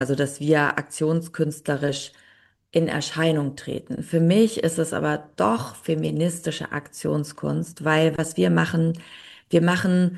Also, dass wir aktionskünstlerisch in Erscheinung treten. Für mich ist es aber doch feministische Aktionskunst, weil was wir machen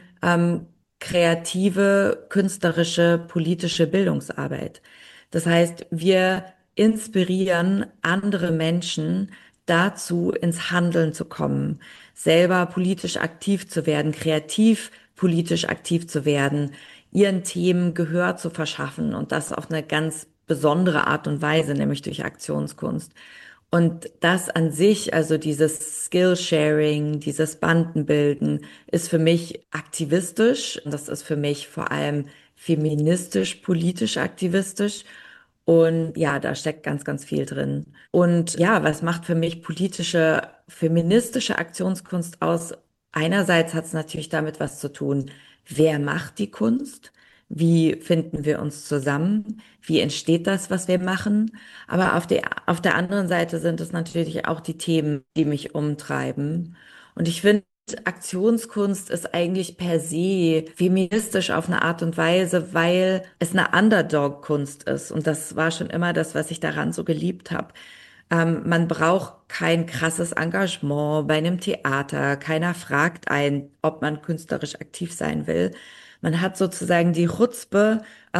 kreative, künstlerische, politische Bildungsarbeit. Das heißt, wir inspirieren andere Menschen dazu, ins Handeln zu kommen, selber politisch aktiv zu werden, kreativ politisch aktiv zu werden, ihren Themen Gehör zu verschaffen und das auf eine ganz besondere Art und Weise, nämlich durch Aktionskunst. Und das an sich, also dieses Skillsharing, dieses Bandenbilden, ist für mich aktivistisch. Das ist für mich vor allem feministisch, politisch aktivistisch. Und ja, da steckt ganz, ganz viel drin. Und ja, was macht für mich politische, feministische Aktionskunst aus? Einerseits hat es natürlich damit was zu tun, wer macht die Kunst? Wie finden wir uns zusammen? Wie entsteht das, was wir machen? Aber auf der anderen Seite sind es natürlich auch die Themen, die mich umtreiben. Und ich finde, Aktionskunst ist eigentlich per se feministisch auf eine Art und Weise, weil es eine Underdog-Kunst ist. Und das war schon immer das, was ich daran so geliebt habe. Man braucht kein krasses Engagement bei einem Theater. Keiner fragt ein, ob man künstlerisch aktiv sein will. Man hat sozusagen die Chutzpe,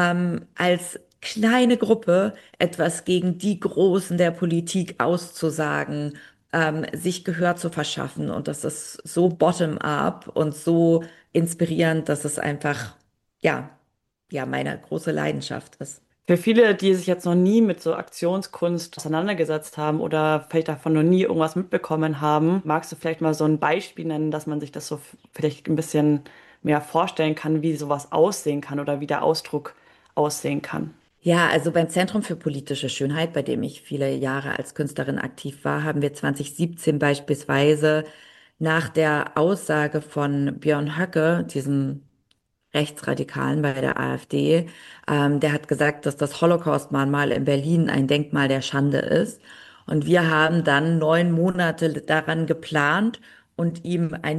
als kleine Gruppe etwas gegen die Großen der Politik auszusagen, sich Gehör zu verschaffen. Und das ist so bottom-up und so inspirierend, dass es einfach, ja, ja, meine große Leidenschaft ist. Für viele, die sich jetzt noch nie mit so Aktionskunst auseinandergesetzt haben oder vielleicht davon noch nie irgendwas mitbekommen haben, magst du vielleicht mal so ein Beispiel nennen, dass man sich das so vielleicht ein bisschen mehr vorstellen kann, wie sowas aussehen kann oder wie der Ausdruck aussehen kann? Ja, also beim Zentrum für politische Schönheit, bei dem ich viele Jahre als Künstlerin aktiv war, haben wir 2017 beispielsweise nach der Aussage von Björn Höcke, diesem Rechtsradikalen bei der AfD, der hat gesagt, dass das Holocaust-Mahnmal in Berlin ein Denkmal der Schande ist. Und wir haben dann 9 Monate daran geplant und ihm ein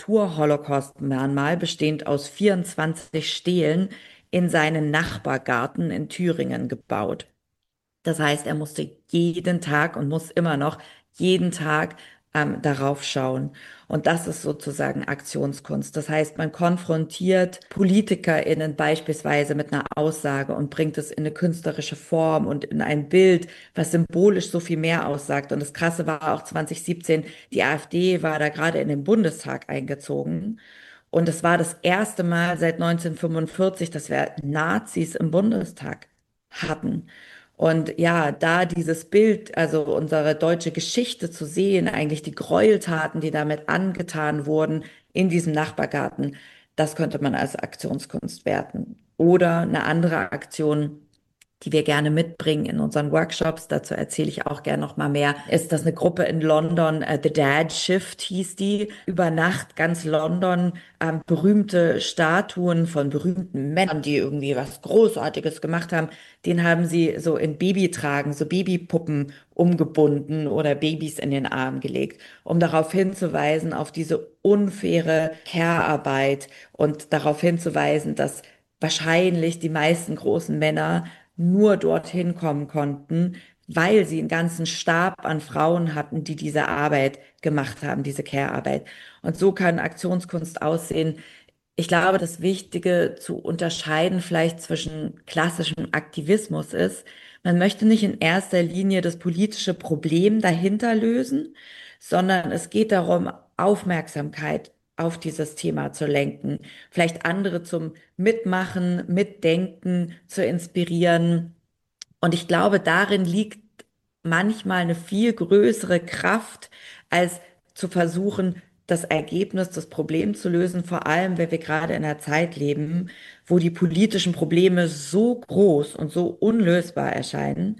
Miniatur-Holocaust-Mahnmal bestehend aus 24 Stelen in seinen Nachbargarten in Thüringen gebaut. Das heißt, er musste jeden Tag und muss immer noch jeden Tag darauf schauen. Und das ist sozusagen Aktionskunst. Das heißt, man konfrontiert PolitikerInnen beispielsweise mit einer Aussage und bringt es in eine künstlerische Form und in ein Bild, was symbolisch so viel mehr aussagt. Und das Krasse war auch 2017, die AfD war da gerade in den Bundestag eingezogen. Und es war das erste Mal seit 1945, dass wir Nazis im Bundestag hatten. Und ja, da dieses Bild, also unsere deutsche Geschichte zu sehen, eigentlich die Gräueltaten, die damit angetan wurden in diesem Nachbargarten, das könnte man als Aktionskunst werten. Oder eine andere Aktion, die wir gerne mitbringen in unseren Workshops, dazu erzähle ich auch gerne noch mal mehr, ist das eine Gruppe in London, The Dad Shift hieß die, über Nacht ganz London berühmte Statuen von berühmten Männern, die irgendwie was Großartiges gemacht haben, den haben sie so in Babytragen, so Babypuppen umgebunden oder Babys in den Arm gelegt, um darauf hinzuweisen, auf diese unfaire Care-Arbeit und darauf hinzuweisen, dass wahrscheinlich die meisten großen Männer nur dorthin kommen konnten, weil sie einen ganzen Stab an Frauen hatten, die diese Arbeit gemacht haben, diese Care-Arbeit. Und so kann Aktionskunst aussehen. Ich glaube, das Wichtige zu unterscheiden vielleicht zwischen klassischem Aktivismus ist, man möchte nicht in erster Linie das politische Problem dahinter lösen, sondern es geht darum, Aufmerksamkeit auf dieses Thema zu lenken, vielleicht andere zum Mitmachen, Mitdenken zu inspirieren. Und ich glaube, darin liegt manchmal eine viel größere Kraft, als zu versuchen, das Ergebnis, das Problem zu lösen, vor allem, wenn wir gerade in einer Zeit leben, wo die politischen Probleme so groß und so unlösbar erscheinen.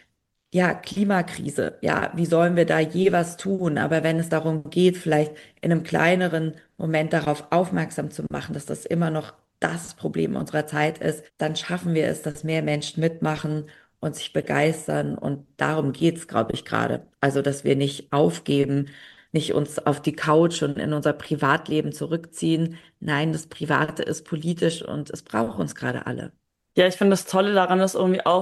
Ja, Klimakrise, ja, wie sollen wir da je was tun? Aber wenn es darum geht, vielleicht in einem kleineren Moment darauf aufmerksam zu machen, dass das immer noch das Problem unserer Zeit ist, dann schaffen wir es, dass mehr Menschen mitmachen und sich begeistern. Und darum geht's, glaube ich, gerade. Also, dass wir nicht aufgeben, nicht uns auf die Couch und in unser Privatleben zurückziehen. Nein, das Private ist politisch und es braucht uns gerade alle. Ja, ich finde das Tolle daran ist irgendwie auch,